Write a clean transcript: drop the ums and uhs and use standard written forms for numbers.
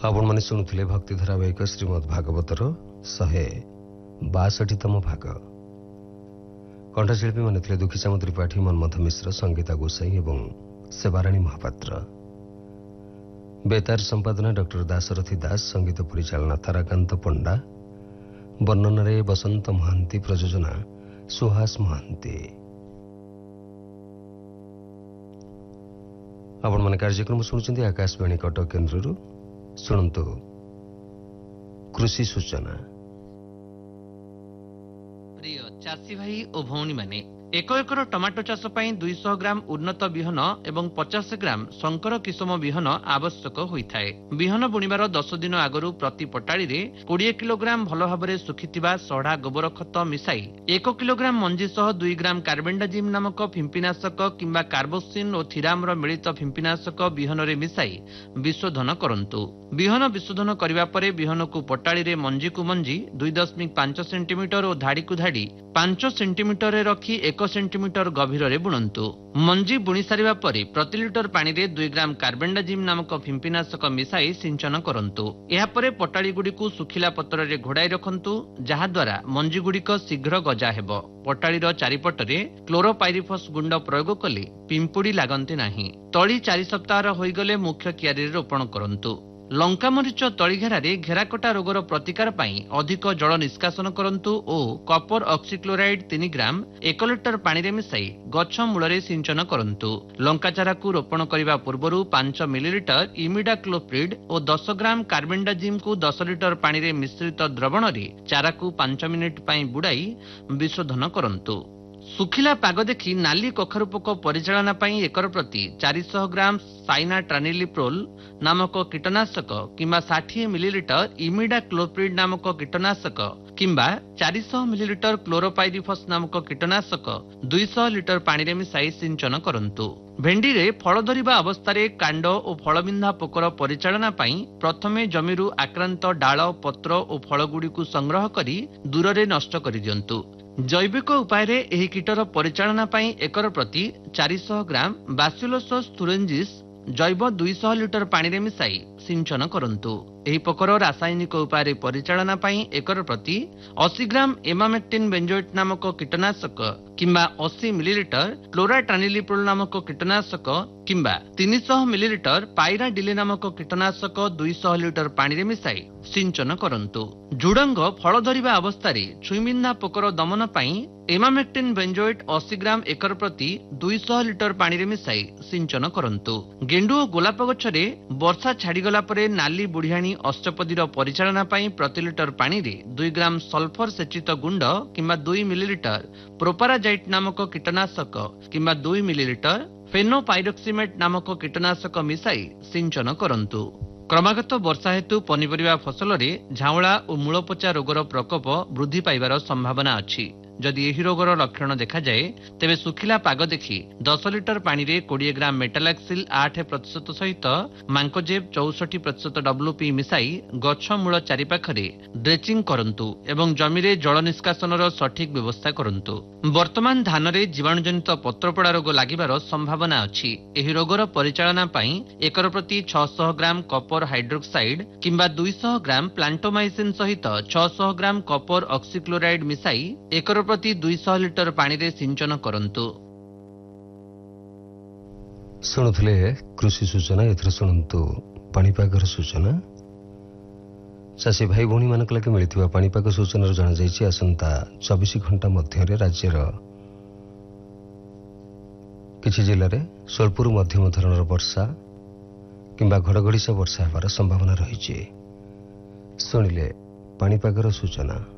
आपण मैंने शुणुले भक्ति धारावाहिक श्रीमद भागवतर 162तम भाग। कंठशिल्पी मैंने थे दुखीचाम त्रिपाठी, मनमथ मिश्र, संगीता गोसाई और सेवाराणी महापात्र। बेतार संपादना डॉक्टर दाशरथी दास, संगीत परिचालना ताराकांत पंडा, वर्णन बसंत महांती, प्रयोजना सुहास महांती। आपण मैंने कार्यक्रम शुणुंट आकाशवाणी कटक केन्द्र। शुणु कृषि सूचना। प्रिय चाषी भाई और भौणी माने, 1 एकर टमाटो चाष 200 ग्राम उन्नत बिहन एवं 50 ग्राम शंकर किसम बिहन आवश्यक होता है। बिहन बुणिबार 10 दिन आगु प्रति पटाड़ी रे 20 किलोग्राम भल भाव सुखिथिबा सढ़ा गोबर खत मिसाई 1 किलोग्राम मंजी सह 2 ग्राम कार्बेंडाजिम नामक फिंपिनाशक किंबा कार्बोसिन और थिराम मिलित फिंपिनाशक बिहन रे मिसाई विशोधन करंतु। बिहन विशोधन करिबा परे बिहन को पटाड़ी रे मंजी को मंजी 2.5 सेंटीमीटर और धाड़ी को धाड़ी 5 सेंटीमीटर रे रखी 1 सेंटीमीटर गभीर रे बुणंतु। मंजी बुणी सारिबा परे प्रति लिटर पानी रे 2 ग्राम कार्बेंडाजिम नामक फिंपिनाशक मिसाई सिंचन करंतु। एहा परे पटाड़ी गुडी को सुखिला पत्र रे घोड़ाई रखंतु, जहा द्वारा मंजी गुडीक शीघ्र गजा हेबो। पटाड़ी रो चारिपटरे क्लोरोपाइरिफस गुंड प्रयोग कले पिंपुड़ी लागंती नाही। तळी 4 सप्ताह होई गले मुख्य क्यारी रोपण करंतु। लंका मरीच तली घेरारे घेराकटा रोगर प्रतिकार पाई अधिक जल निष्कासन करंतु ओ कपर ऑक्सीक्लोराइड 3 ग्राम 1 लिटर पानी रे मिसाई गछ मूलरे सिंचन करंतु। लंका चारा को रोपण करिबा पूर्वरु 5 मिलीलीटर इमिडाक्लोप्रिड और 10 ग्राम कार्बेंडाजिम को 10 लिटर पानी रे मिश्रित द्रवण रे चारा को 5 मिनिट पाई बुड़ाई विशोधन करंतु। सुखिला पाग देखि नाली कखारु पोक परिचालना पाई एकर प्रति 400 ग्राम साइना ट्रानिलिप्रोल नामक कीटनाशक किंबा 60 मिलीलीटर इमिडाक्लोप्रिड नामक कीटनाशक किंबा 400 मिलीलीटर क्लोरोपाइरिफस नामक कीटनाशक 200 लिटर पानी रे मिसाई सिंचन करंतु। भेंडी रे फल धरिबा अवस्था कांड और फलबिंधा पोकर परिचालना पाई प्रथमे जमीरु आक्रांत डाल पत्र और फलगुडी को संग्रह करी दूर रे नष्ट करि दियंतु। जैविक उपाय रे एही कीटर परिचालना पाई एकर प्रति 400 ग्राम बैसिलोसस थुरेंजिस जैव 200 लिटर पानी रे मिसाई सिंचन करंतु। एही पोकर रासायनिक उपाय रे परिचालना पाई एकर प्रति 80 ग्राम एमामेक्टिन बेंजोएट नामक कीटनाशक किंबा 80 मिलीलीटर क्लोराट्रानिलिप्रोल नामक कीटनाशक किंबा 300 मिलीलीटर पायराडिले नामक कीटनाशक 200 लिटर पानी रे मिसाई सिंचन करंतु। झुडंग फल धरिबा अवस्था रे छुईमिन्ना पोकर दमन पाई एमामेक्टिन बेंजोएट 80 ग्राम एकर प्रति 200 लिटर पानी रे मिसाई सिंचन करंतु। गेंडु और गोलाप गछरे वर्षा छाड़ी गला परे नाली बुढ़ियाणी अष्टपदीर परिचालना पाई प्रति लिटर पानी रे 2 ग्राम सल्फर सेचित गुंड किंबा 2 मिलीलीटर प्रोपाराजाइट नामक कीटनाशक किंबा 2 मिलीलीटर फेनोपाइरोक्सिमेट नामक कीटनाशक मिसाई सिंचन करंतु। क्रमागत वर्षा हेतु पनिपरिबा फसल रे झाउला और मूलपोचा रोगर प्रकोप वृद्धि पाइबार संभावना अछि। जदि एही रोगर लक्षण देखा जाए तेबे सुखिला पाग देखि 10 लिटर पानी रे 20 ग्राम मेटालैक्सिल 8% सहित मांकोजेब 64% WP मिसाई गछ मूल चारि पाखरे ड्रेचिंग करंतु एवं जमी रे जल निष्कासनर सठिक व्यवस्था करंतु। वर्तमान धान रे जीवाणुजनित पत्रपड़ा रोग लागिबार संभावना अछि। एही रोगर परिचालना पाई एकर प्रति 600 ग्राम कपर हाइड्रोक्साइड किंबा 200 ग्राम प्लांटोमाइसिन सहित 600 ग्राम कपर ऑक्सीक्लोराइड मिसाई एकर प्रति 200 लिटर पानी रे सिंचन करंतु। शुणुले कृषि सूचना। एथर शुणु पाणीपागर सूचना। चाषी भाई भौणी मानक लगे मिलिथिबा पाणीपाग सूचना जणा जायछि आसंता 24 घंटा मध्य राज्यर किछि जिल्ला रे स्वल्परु मध्यम धरणर वर्षा किंबा घड़घड़ी से वर्षा हेबार संभावना रहिछि। शुणिले पाणीपागर सूचना।